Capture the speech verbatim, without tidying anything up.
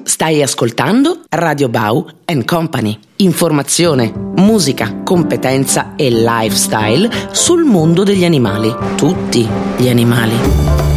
Stai ascoltando Radio Bau and Company. Informazione, musica, competenza e lifestyle sul mondo degli animali. Tutti gli animali.